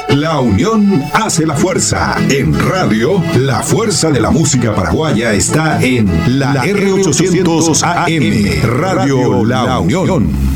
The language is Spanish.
La unión hace la fuerza. En radio, la fuerza de la música paraguaya está en la R800 AM, Radio La Unión.